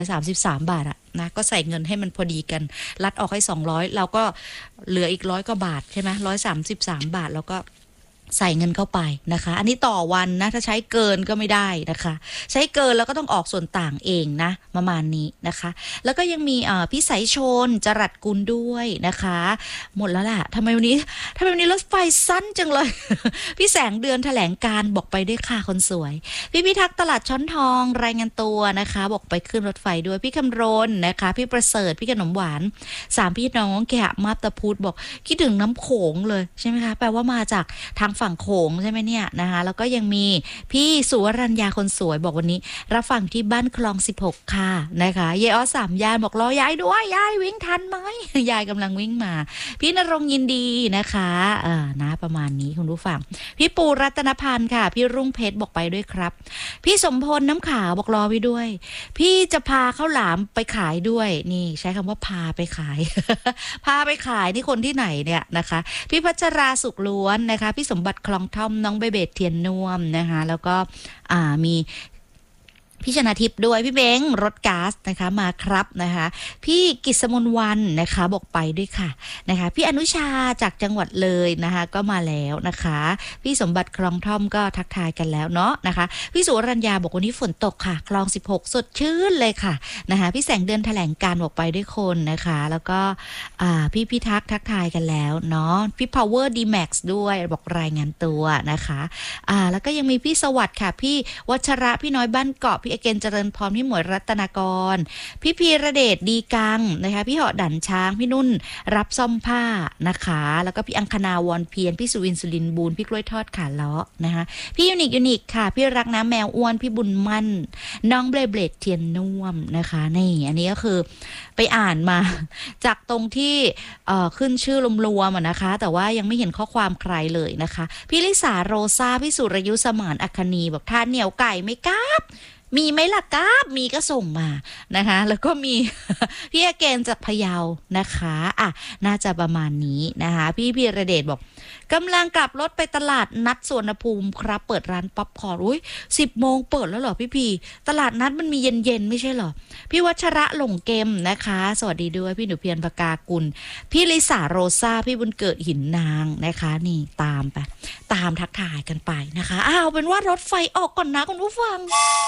33 บาทอะนะก็ใส่เงินให้มันพอดีกันรัดออกให้200เราก็เหลืออีก100 กว่าบาทใช่ไหม133 บาทแล้วก็ใส่เงินเข้าไปนะคะอันนี้ต่อวันนะถ้าใช้เกินก็ไม่ได้นะคะใช้เกินแล้วก็ต้องออกส่วนต่างเองนะประมาณนี้นะคะแล้วก็ยังมีพี่สายชนจรัสกุลด้วยนะคะหมดแล้วแหละทำไมวันนี้รถไฟสั้นจังเลย พี่แสงเดือนแถลงการบอกไปด้วยค่ะคนสวยพี่พิทักษ์ตลาดช้อนทองรายงานตัวนะคะบอกไปขึ้นรถไฟด้วยพี่คำรณนะคะพี่ประเสริฐพี่ขนมหวาน3พี่น้องแกะมาบตาพุธบอกคิดถึงน้ำโขงเลยใช่ไหมคะแปลว่ามาจากทางฝั่งโขงใช่ไหมเนี่ยนะคะแล้วก็ยังมีพี่สุวรัญญาคนสวยบอกวันนี้รับฟังที่บ้านคลอง16ค่ะนะคะเยอ้อ3 ย่านบอกรอยายด้วยยายวิ่งทันไหม ยายกำลังวิ่งมาพี่ณรงค์ยินดีนะคะนะประมาณนี้คุณผู้ฟังพี่ปูรัตนพันธ์ค่ะพี่รุ่งเพชรบอกไปด้วยครับพี่สมพลน้ำขาวบอกรอไว้ด้วยพี่จะพาข้าวหลามไปขายด้วยนี่ใช้คำว่าพาไปขาย พาไปขายนี่คนที่ไหนเนี่ยนะคะพี่พัชราสุขล้วนนะคะพี่สมบัติคลองท่อมน้องเบเบตเทียนน่วมนะคะแล้วก็มีพี่ชนาทิพย์ด้วยพี่เบ้งรถก๊าซนะคะมาครับนะคะพี่กิษมนวันนะคะบอกไปด้วยค่ะนะคะพี่อนุชาจากจังหวัดเลยนะคะก็มาแล้วนะคะพี่สมบัติคลองท่อมก็ทักทายกันแล้วเนาะนะคะพี่สุวรัญญาบอกวันนี้ฝนตกค่ะคลอง16สดชื่นเลยค่ะนะคะพี่แสงเดือนแถลงการบอกไปด้วยคนนะคะแล้วก็พี่พิทักษ์ทักทายกันแล้วเนาะพี่ Power D-Max ด้วยบอกรายงานตัวนะคะแล้วก็ยังมีพี่สวัสดิ์ค่ะพี่วัชระพี่น้อยบ้านเกาะพี่เกณฑ์เจริญพรพี่หมวยรัตนากรพี่พีระเดชดีกังนะคะพี่เหาะดันช้างพี่นุ่นรับซ่อมผ้านะคะแล้วก็พี่อังคณาวรเพียรพี่สุวินสุรินบูรพี่กล้วยทอดขาเลาะนะคะพี่ยูนิคค่ะพี่รักน้ำแมวอ้วนพี่บุญมั่นน้องเบลเบลดเทียนน่วมนะคะนี่อันนี้ก็คือไปอ่านมาจากตรงที่ขึ้นชื่อรวมๆนะคะแต่ว่ายังไม่เห็นข้อความใครเลยนะคะพี่ลิสาโรซาพี่สุรยุสมานอัคนีบอกทานเหนียวไก่ไหมครับมีไหมล่ะครับมีก็ส่งมานะคะแล้วก็มี พี่เกณฑ์จากพะเยานะคะน่าจะประมาณนี้นะคะพี่พีระเดชบอกกำลังกลับรถไปตลาดนัดสวนภูมิครับเปิดร้านป๊อปคอร์นอุ้ย10 โมงเปิดแล้วเหรอพี่ตลาดนัดมันมีเย็นๆไม่ใช่เหรอพี่วัชระหลงเกมนะคะสวัสดีด้วยพี่หนูเพียรปกากุลพี่ลิสาโรซาพี่บุญเกิดหินนางนะคะนี่ตามไปตามทักทายกันไปนะคะเป็นว่ารถไฟออกก่อนนะคุณผู้ฟัง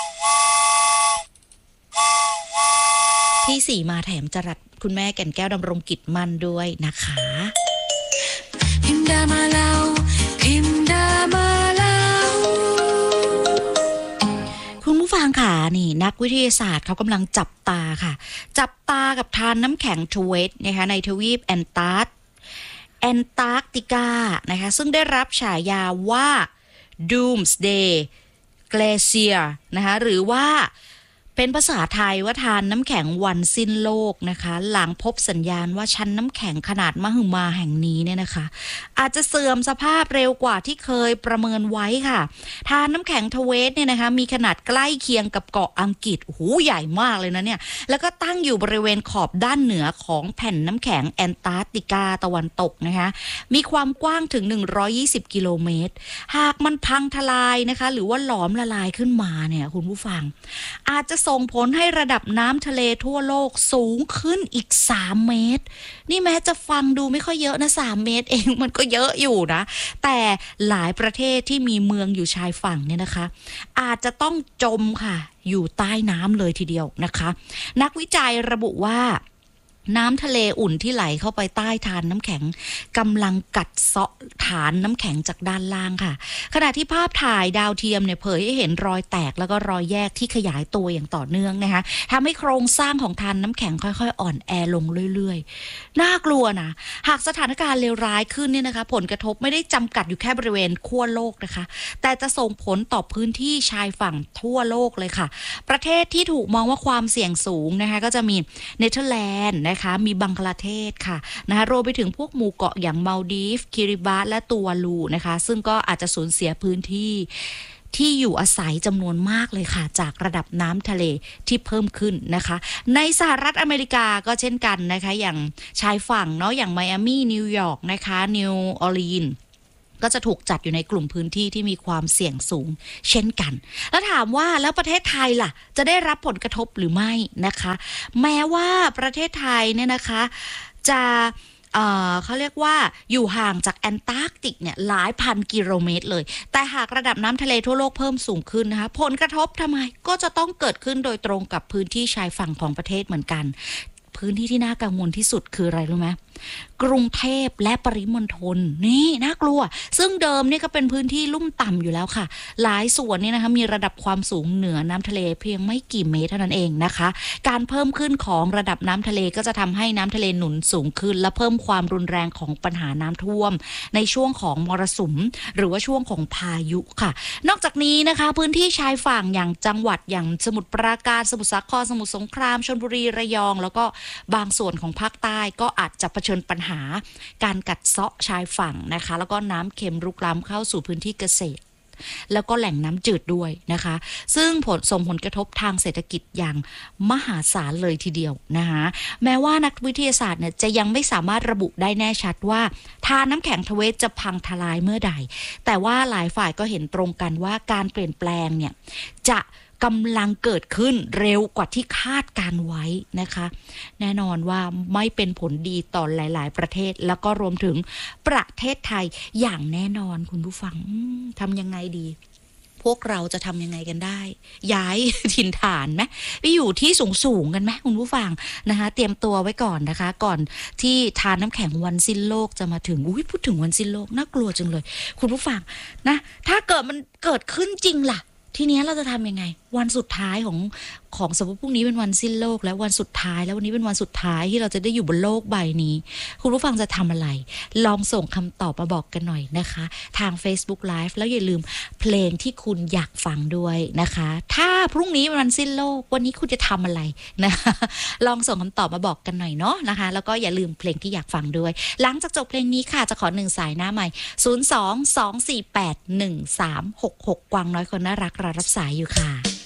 พี่สี่มาแถมจรัสคุณแม่แก่นแก้วดำรงกิจมั่นด้วยนะคะพิมดามาเล่าพิมดามาเล่าคุณผู้ฟังค่ะนี่นักวิทยาศาสตร์เขากำลังจับตาค่ะจับตากับทานน้ำแข็งทเวตนะคะในทวีปแอนตาร์กติกานะคะซึ่งได้รับฉายาว่า Doomsday Glacier นะคะหรือว่าเป็นภาษาไทยว่าทานน้ำแข็งวันสิ้นโลกนะคะหลังพบสัญญาณว่าชั้นน้ำแข็งขนาดมหึมาแห่งนี้เนี่ยนะคะอาจจะเสื่อมสภาพเร็วกว่าที่เคยประเมินไว้ค่ะทานน้ำแข็งทเวตเนี่ยนะคะมีขนาดใกล้เคียงกับเกาะอังกฤษโอ้โหใหญ่มากเลยนะเนี่ยแล้วก็ตั้งอยู่บริเวณขอบด้านเหนือของแผ่นน้ำแข็งแอนตาร์กติกาตะวันตกนะคะมีความกว้างถึง120 กิโลเมตรหากมันพังทลายนะคะหรือว่าหลอมละลายขึ้นมาเนี่ยคุณผู้ฟังอาจจะส่งผลให้ระดับน้ำทะเลทั่วโลกสูงขึ้นอีก3 เมตรนี่แม้จะฟังดูไม่ค่อยเยอะนะ3 เมตรเองมันก็เยอะอยู่นะแต่หลายประเทศที่มีเมืองอยู่ชายฝั่งเนี่ยนะคะอาจจะต้องจมค่ะอยู่ใต้น้ำเลยทีเดียวนะคะนักวิจัยระบุว่าน้ำทะเลอุ่นที่ไหลเข้าไปใต้ฐานน้ำแข็งกำลังกัดเซาะฐานน้ำแข็งจากด้านล่างค่ะขณะที่ภาพถ่ายดาวเทียมเนี่ยเผยให้เห็นรอยแตกแล้วก็รอยแยกที่ขยายตัวอย่างต่อเนื่องนะคะทำให้โครงสร้างของฐานน้ำแข็งค่อยๆอ่อนแอลงเรื่อยๆน่ากลัวนะหากสถานการณ์เลวร้ายขึ้นเนี่ยนะคะผลกระทบไม่ได้จำกัดอยู่แค่บริเวณขั้วโลกนะคะแต่จะส่งผลต่อพื้นที่ชายฝั่งทั่วโลกเลยค่ะประเทศที่ถูกมองว่าความเสี่ยงสูงนะคะก็จะมีเนเธอร์แลนด์นะคะมีบังกลาเทศค่ะนะคะรวมไปถึงพวกหมู่เกาะอย่างมัลดีฟคิริบาสและตูวาลูนะคะซึ่งก็อาจจะสูญเสียพื้นที่อยู่อาศัยจำนวนมากเลยค่ะจากระดับน้ำทะเลที่เพิ่มขึ้นนะคะในสหรัฐอเมริกาก็เช่นกันนะคะอย่างชายฝั่งเนาะอย่างไมอามี่นิวยอร์กนะคะนิวออร์ลีนก็จะถูกจัดอยู่ในกลุ่มพื้นที่ที่มีความเสี่ยงสูงเช่นกันแล้วถามว่าแล้วประเทศไทยล่ะจะได้รับผลกระทบหรือไม่นะคะแม้ว่าประเทศไทยเนี่ยนะคะจะเขาเรียกว่าอยู่ห่างจากแอนตาร์กติกเนี่ยหลายพันกิโลเมตรเลยแต่หากระดับน้ำทะเลทั่วโลกเพิ่มสูงขึ้นนะคะผลกระทบทำไมก็จะต้องเกิดขึ้นโดยตรงกับพื้นที่ชายฝั่งของประเทศเหมือนกันพื้นที่ที่น่ากังวลที่สุดคืออะไรรู้ไหมกรุงเทพและปริมณฑลนี่น่ากลัวซึ่งเดิมนี่ก็เป็นพื้นที่ลุ่มต่ำอยู่แล้วค่ะหลายส่วนนี่นะคะมีระดับความสูงเหนือน้ำทะเลเพียงไม่กี่เมตรเท่านั้นเองนะคะการเพิ่มขึ้นของระดับน้ำทะเลก็จะทำให้น้ำทะเลหนุนสูงขึ้นและเพิ่มความรุนแรงของปัญหาน้ำท่วมในช่วงของมรสุมหรือว่าช่วงของพายุค่ะนอกจากนี้นะคะพื้นที่ชายฝั่งอย่างจังหวัดอย่างสมุทรปราการสมุทรสาครสมุทรสงครามชลบุรีระยองแล้วก็บางส่วนของภาคใต้ก็อาจจะเผชิญปัญหาการกัดเซาะชายฝั่งนะคะแล้วก็น้ำเค็มรุกล้ำเข้าสู่พื้นที่เกษตรแล้วก็แหล่งน้ำจืดด้วยนะคะซึ่งส่งผลกระทบทางเศรษฐกิจอย่างมหาศาลเลยทีเดียวนะคะแม้ว่านักวิทยาศาสตร์เนี่ยจะยังไม่สามารถระบุได้แน่ชัดว่าธารน้ำแข็งทเวศจะพังทลายเมื่อใดแต่ว่าหลายฝ่ายก็เห็นตรงกันว่าการเปลี่ยนแปลงเนี่ยจะกำลังเกิดขึ้นเร็วกว่าที่คาดการไว้นะคะแน่นอนว่าไม่เป็นผลดีต่อหลายๆประเทศแล้วก็รวมถึงประเทศไทยอย่างแน่นอนคุณผู้ฟังทำยังไงดีพวกเราจะทำยังไงกันได้ย้ายถิ่นฐานไหมไปอยู่ที่สูงๆกันไหมคุณผู้ฟังนะคะเตรียมตัวไว้ก่อนนะคะก่อนที่ทานน้ำแข็งวันสิ้นโลกจะมาถึงพูดถึงวันสิ้นโลกน่ากลัวจังเลยคุณผู้ฟังนะถ้าเกิดมันเกิดขึ้นจริงล่ะทีนี้เราจะทำยังไงวันสุดท้ายของสมมติพรุ่งนี้เป็นวันสิ้นโลกแล้ววันสุดท้ายแล้ววันนี้เป็นวันสุดท้ายที่เราจะได้อยู่บนโลกใบนี้คุณผู้ฟังจะทำอะไรลองส่งคำตอบมาบอกกันหน่อยนะคะทาง Facebook Live แล้วอย่าลืมเพลงที่คุณอยากฟังด้วยนะคะถ้าพรุ่งนี้เป็นวันสิ้นโลกวันนี้คุณจะทำอะไรนะคะลองส่งคำตอบมาบอกกันหน่อยเนาะนะคะแล้วก็อย่าลืมเพลงที่อยากฟังด้วยหลังจากจบเพลงนี้ค่ะจะขอ1สายหน้าใหม่02-248-1366กวางน้อยคนน่ารักรอรับสายอยู่ค่ะ